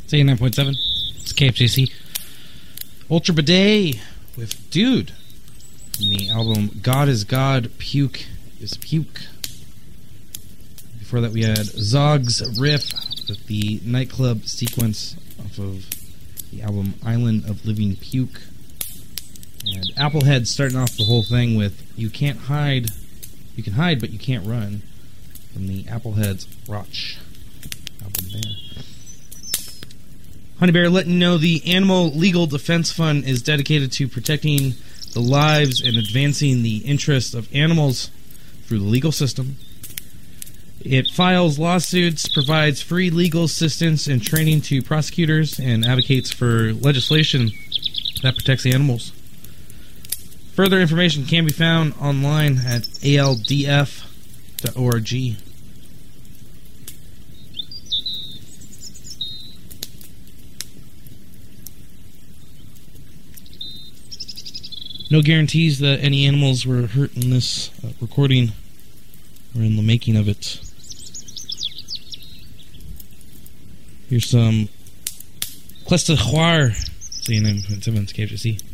It's 89.7. It's KFJC. Ultra Bidet with Dude from the album God is God, Puke is Puke. Before that we had Zog's Riff with the nightclub sequence off of the album Island of Living Puke. And Applehead starting off the whole thing with You Can't Hide, You Can Hide But You Can't Run from the Applehead's Roch album there. Honey Bear letting you know the Animal Legal Defense Fund is dedicated to protecting the lives and advancing the interests of animals through the legal system. It files lawsuits, provides free legal assistance and training to prosecutors, and advocates for legislation that protects the animals. Further information can be found online at aldf.org. No guarantees that any animals were hurt in this recording or in the making of it. Here's some Cuesta Juar, 89.7 KFJC.